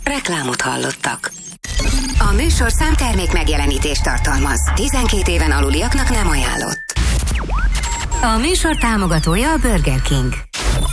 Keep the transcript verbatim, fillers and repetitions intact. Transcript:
Reklámot hallottak. A műsorszám termék megjelenítést tartalmaz. tizenkét éven aluliaknak nem ajánlott. A műsor támogatója a Burger King.